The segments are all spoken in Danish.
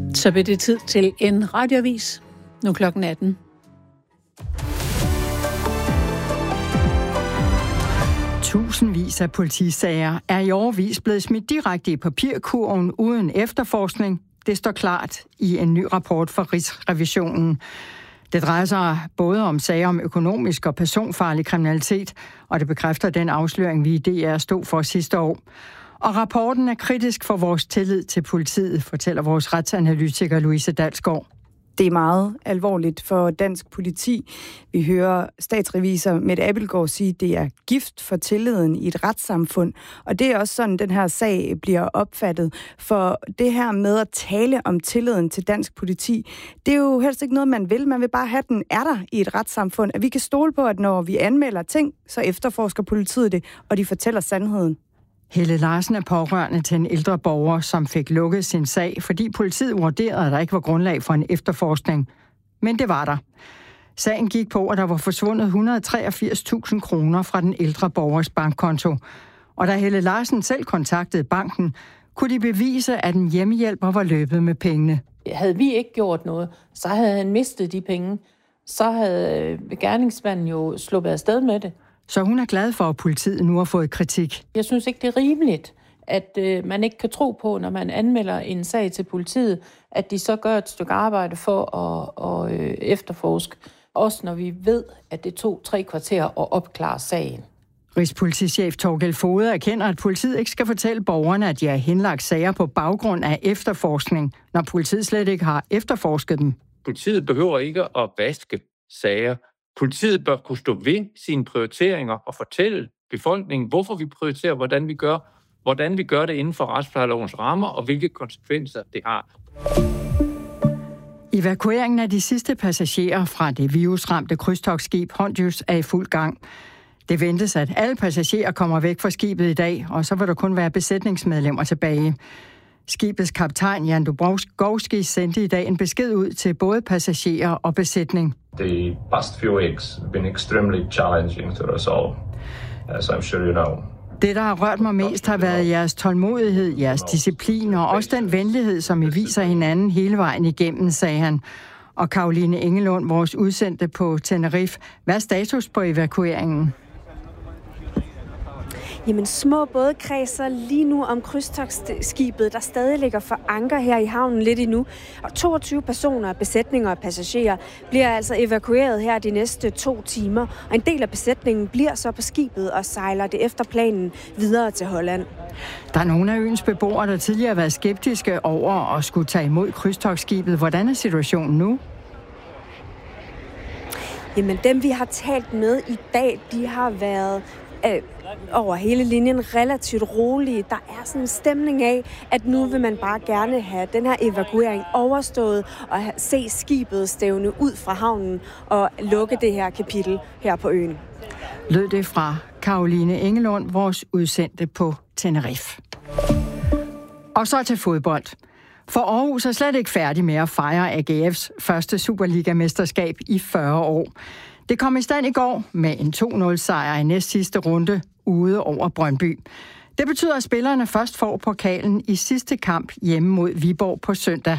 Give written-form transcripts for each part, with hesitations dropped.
Så bliver det tid til en radioavis. Nu klokken 18. Tusindvis af politisager er i årevis blevet smidt direkte i papirkurven uden efterforskning. Det står klart i en ny rapport fra Rigsrevisionen. Det drejer sig både om sager om økonomisk og personfarlig kriminalitet, og det bekræfter den afsløring, vi i DR stod for sidste år. Og rapporten er kritisk for vores tillid til politiet, fortæller vores retsanalytiker Louise Dalsgaard. Det er meget alvorligt for dansk politi. Vi hører statsrevisor Mette Abildgaard sige, at det er gift for tilliden i et retssamfund. Og det er også sådan, den her sag bliver opfattet. For det her med at tale om tilliden til dansk politi, det er jo helst ikke noget, man vil. Man vil bare have, den er der i et retssamfund. At vi kan stole på, at når vi anmelder ting, så efterforsker politiet det, og de fortæller sandheden. Helle Larsen er pårørende til en ældre borger, som fik lukket sin sag, fordi politiet vurderede, at der ikke var grundlag for en efterforskning. Men det var der. Sagen gik på, at der var forsvundet 183.000 kroner fra den ældre borgers bankkonto. Og da Helle Larsen selv kontaktede banken, kunne de bevise, at en hjemmehjælper var løbet med pengene. Havde vi ikke gjort noget, så havde han mistet de penge. Så havde gerningsmanden jo sluppet afsted med det. Så hun er glad for, at politiet nu har fået kritik. Jeg synes ikke, det er rimeligt, at man ikke kan tro på, når man anmelder en sag til politiet, at de så gør et stykke arbejde for at efterforske. Også når vi ved, at det tog 3 kvarter at opklare sagen. Rigspolitichef Torgild Foged erkender, at politiet ikke skal fortælle borgerne, at de har henlagt sager på baggrund af efterforskning, når politiet slet ikke har efterforsket dem. Politiet behøver ikke at vaske sager. Politiet bør kunne stå ved sine prioriteringer og fortælle befolkningen, hvorfor vi prioriterer, hvordan vi gør det inden for retsplejelovens rammer, og hvilke konsekvenser det har. Evakueringen af de sidste passagerer fra det virusramte krydstogtskib Hondius er i fuld gang. Det ventes, at alle passagerer kommer væk fra skibet i dag, og så vil der kun være besætningsmedlemmer tilbage. Skibets kaptajn Jan Dubrovski sendte i dag en besked ud til både passagerer og besætning. The past few weeks have been extremely challenging to resolve, as I'm sure you know. Det, der har rørt mig mest, har været jeres tålmodighed, jeres disciplin og også den venlighed, som I viser hinanden hele vejen igennem, sagde han. Og Caroline Engelund, vores udsendte på Tenerife, hvad er status på evakueringen? Jamen, små både kredser lige nu om krydstogtskibet, der stadig ligger for anker her i havnen lidt endnu. Og 22 personer, besætninger og passagerer bliver altså evakueret her de næste 2 timer. Og en del af besætningen bliver så på skibet og sejler det efter planen videre til Holland. Der er nogle af øens beboere, der tidligere har været skeptiske over at skulle tage imod krydstogtskibet. Hvordan er situationen nu? Jamen, dem vi har talt med i dag, de har været over hele linjen relativt rolige. Der er sådan en stemning af, at nu vil man bare gerne have den her evakuering overstået og se skibet stævne ud fra havnen og lukke det her kapitel her på øen. Lød det fra Caroline Engelund, vores udsendte på Tenerife. Og så til fodbold. For Aarhus er slet ikke færdig med at fejre AGF's første Superliga-mesterskab i 40 år. Det kom i stand i går med en 2-0-sejr i næst sidste runde ude over Brøndby. Det betyder, at spillerne først får pokalen i sidste kamp hjemme mod Viborg på søndag.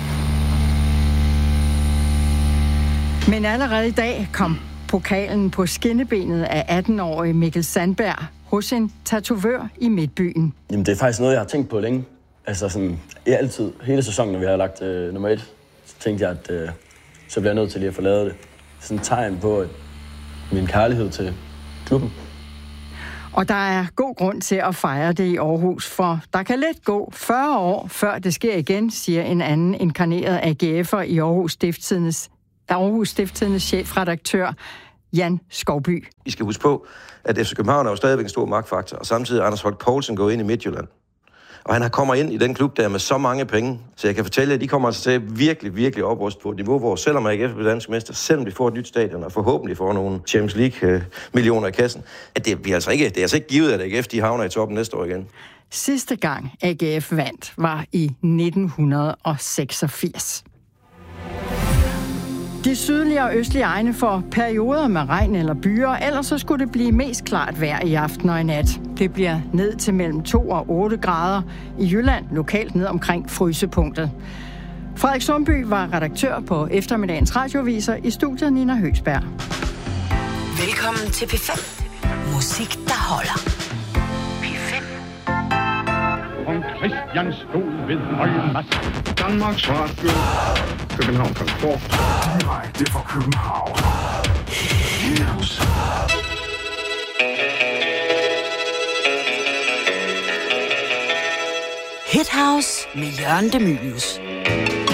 Men allerede i dag kom pokalen på skinnebenet af 18-årige Mikkel Sandberg hos en tatovør i Midtbyen. Jamen, det er faktisk noget, jeg har tænkt på længe. Altså sådan, altid, hele sæsonen, når vi har lagt nummer 1, så tænkte jeg, at så bliver jeg nødt til lige at få lavet det. Sådan et tegn på min kærlighed til klubben. Og der er god grund til at fejre det i Aarhus, for der kan let gå 40 år, før det sker igen, siger en anden inkarneret AGF'er i Aarhus Stiftstidendes chefredaktør Jan Skovby. I skal huske på, at FC København er jo stadigvæk en stor magtfaktor, og samtidig er Anders Holk Poulsen gået ind i Midtjylland. Og han kommer ind i den klub der med så mange penge, så jeg kan fortælle, at de kommer altså til at virkelig opruste på et niveau, hvor selvom AGF bliver dansk mester, selvom de får et nyt stadion og forhåbentlig får nogle Champions League-millioner i kassen, at det er altså ikke givet, at AGF de havner i toppen næste år igen. Sidste gang AGF vandt var i 1986. De sydlige og østlige egne får perioder med regn eller byer, ellers så skulle det blive mest klart vejr i aften og i nat. Det bliver ned til mellem 2 og 8 grader. I Jylland lokalt ned omkring frysepunktet. Frederik Sundby var redaktør på eftermiddagens radioviser. I studiet Nina Høgsberg. Velkommen til P5. Musik, der holder. P5. Kong Christian stod ved højmast. Danmarks Radio. København Transport. Direkte fra København. News. Hit House med Jørgen De Mylius.